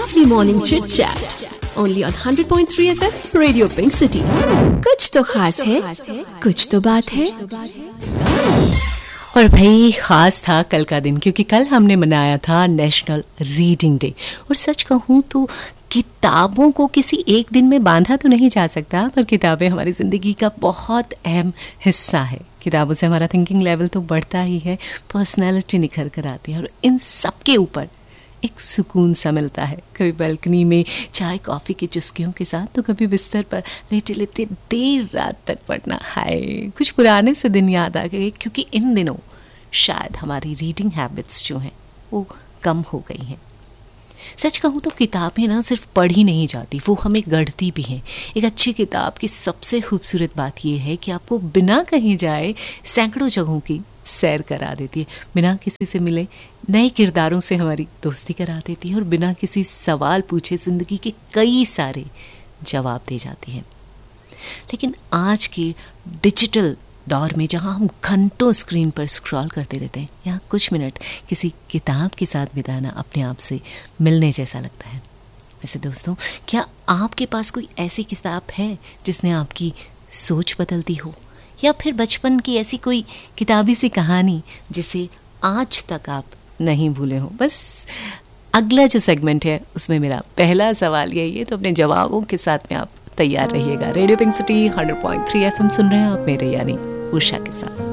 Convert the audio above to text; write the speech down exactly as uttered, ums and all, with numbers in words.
lovely morning chit chat only on one hundred point three F M Radio Pink City. कुछ तो खास है, कुछ तो बात है। और भाई ख़ास था कल का दिन, क्योंकि कल हमने मनाया था नेशनल रीडिंग डे। और सच कहूँ तो किताबों को किसी एक दिन में बांधा तो नहीं जा सकता, पर किताबें हमारी ज़िंदगी का बहुत अहम हिस्सा है। किताबों से हमारा थिंकिंग लेवल तो बढ़ता ही है, पर्सनैलिटी निखर कर आती है और इन सब के ऊपर एक सुकून सा मिलता है। कभी बालकनी में चाय कॉफ़ी की चुस्कियों के साथ, तो कभी बिस्तर पर लेटे लेटे देर रात तक पढ़ना। हाय, कुछ पुराने से दिन याद आ गए, क्योंकि इन दिनों शायद हमारी रीडिंग हैबिट्स जो हैं वो कम हो गई हैं। सच कहूँ तो किताबें ना सिर्फ पढ़ी नहीं जाती, वो हमें गढ़ती भी हैं। एक अच्छी किताब की सबसे खूबसूरत बात यह है कि आपको बिना कहीं जाए सैकड़ों जगहों की सैर करा देती है, बिना किसी से मिले नए किरदारों से हमारी दोस्ती करा देती है और बिना किसी सवाल पूछे ज़िंदगी के कई सारे जवाब दे जाती है। लेकिन आज के डिजिटल दौर में, जहाँ हम घंटों स्क्रीन पर स्क्रॉल करते रहते हैं, यहाँ कुछ मिनट किसी किताब के साथ बिताना अपने आप से मिलने जैसा लगता है। वैसे दोस्तों, क्या आपके पास कोई ऐसी किताब है जिसने आपकी सोच बदल दी हो, या फिर बचपन की ऐसी कोई किताबी सी कहानी जिसे आज तक आप नहीं भूले हो? बस अगला जो सेगमेंट है उसमें मेरा पहला सवाल यही है, तो अपने जवाबों के साथ में आप तैयार रहिएगा। Radio pink city hundred point three F M सुन रहे हैं आप मेरे यानी उषा के साथ।